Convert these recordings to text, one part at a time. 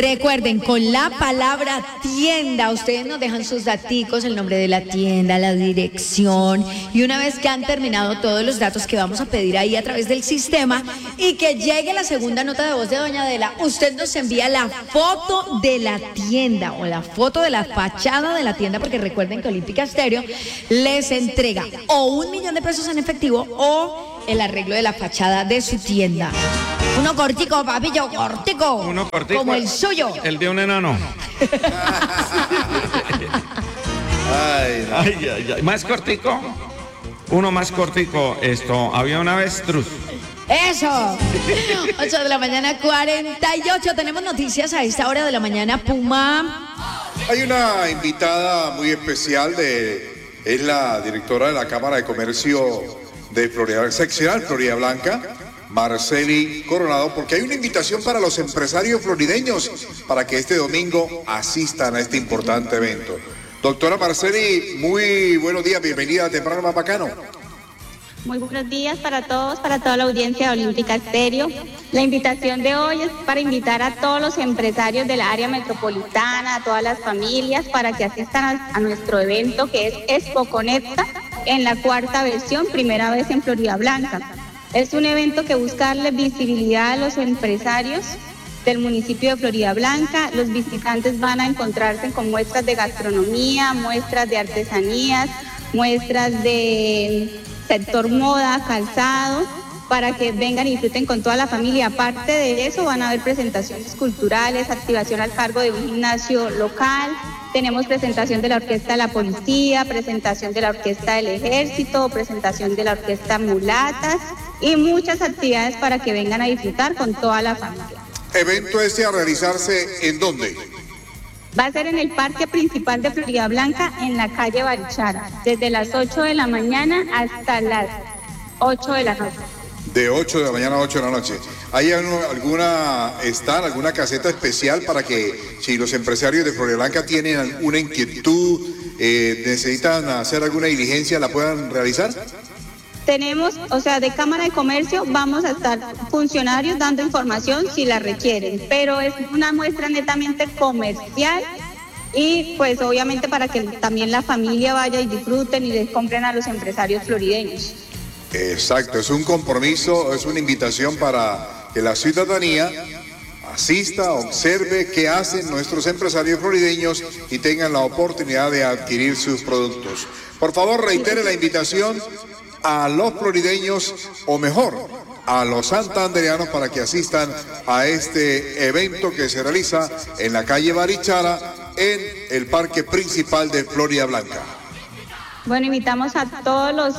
Recuerden, con la palabra tienda, ustedes nos dejan sus daticos, el nombre de la tienda, la dirección, y una vez que han terminado todos los datos que vamos a pedir ahí a través del sistema y que llegue la segunda nota de voz de doña Adela, usted nos envía la foto de la tienda o la foto de la fachada de la tienda, porque recuerden que Olímpica Estéreo les entrega o $1.000.000 en efectivo o el arreglo de la fachada de su tienda. Uno cortico, papillo, cortico. Uno cortico. Como el suyo. El de un enano. Ay. Más cortico. Uno más cortico. Había una avestruz. Eso. 8 de la mañana, 48. Tenemos noticias a esta hora de la mañana, Puma. Hay una invitada muy especial, es la directora de la Cámara de Comercio de Florida, seccional Florida Blanca, Marceli Coronado, porque hay una invitación para los empresarios florideños para que este domingo asistan a este importante evento. Doctora Marceli, muy buenos días, bienvenida a Temprano Más Bacano. Muy buenos días para todos, para toda la audiencia de Olímpica Estéreo. La invitación de hoy es para invitar a todos los empresarios del área metropolitana, a todas las familias, para que asistan a nuestro evento que es Expo Conecta, en la 4ª versión, primera vez en Florida Blanca. Es un evento que busca darle visibilidad a los empresarios del municipio de Florida Blanca. Los visitantes van a encontrarse con muestras de gastronomía, muestras de artesanías, muestras de sector moda, calzado, para que vengan y disfruten con toda la familia. Aparte de eso, van a haber presentaciones culturales, activación al cargo de un gimnasio local. Tenemos presentación de la Orquesta de la Policía, presentación de la Orquesta del Ejército, presentación de la Orquesta Mulatas y muchas actividades para que vengan a disfrutar con toda la familia. ¿Evento a realizarse en dónde? Va a ser en el parque principal de Florida Blanca, en la calle Barichara, desde las 8 de la mañana hasta las 8 de la noche. De 8 de la mañana a 8 de la noche. ¿Hay alguna caseta especial para que si los empresarios de Florida Blanca tienen alguna inquietud, necesitan hacer alguna diligencia, la puedan realizar? Tenemos, de Cámara de Comercio vamos a estar funcionarios dando información si la requieren, pero es una muestra netamente comercial y pues obviamente para que también la familia vaya y disfruten y les compren a los empresarios florideños. Exacto, es un compromiso, es una invitación para que la ciudadanía asista, observe qué hacen nuestros empresarios florideños y tengan la oportunidad de adquirir sus productos. Por favor, reitere la invitación a los florideños, o mejor, a los santandereanos, para que asistan a este evento que se realiza en la calle Barichara, en el parque principal de Florida Blanca. Bueno, invitamos a todos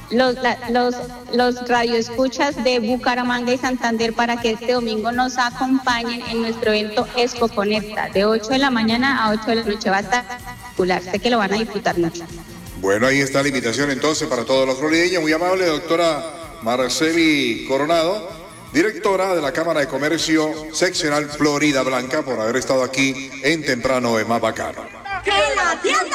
los radioescuchas de Bucaramanga y Santander para que este domingo nos acompañen en nuestro evento Expo Conecta, de 8 de la mañana a 8 de la noche. Va a estar espectacular, sé que lo van a disfrutar mucho. Bueno, ahí está la invitación entonces para todos los florideños. Muy amable, doctora Marceli Coronado, directora de la Cámara de Comercio Seccional Florida Blanca, por haber estado aquí en Temprano es Más Bacano.